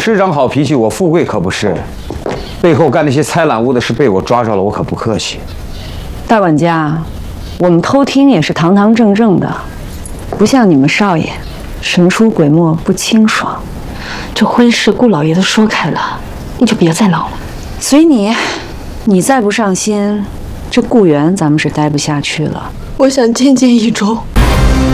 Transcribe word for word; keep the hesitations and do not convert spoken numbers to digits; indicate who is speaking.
Speaker 1: 师长好脾气，我富贵可不是。背后干那些猜揽物的事被我抓着了，我可不客气。
Speaker 2: 大管家，我们偷听也是堂堂正正的，不像你们少爷，神出鬼没不清爽。
Speaker 3: 这婚事顾老爷都说开了，你就别再闹了。
Speaker 2: 随你，你再不上心，这顾园咱们是待不下去了。
Speaker 3: 我想见见一周。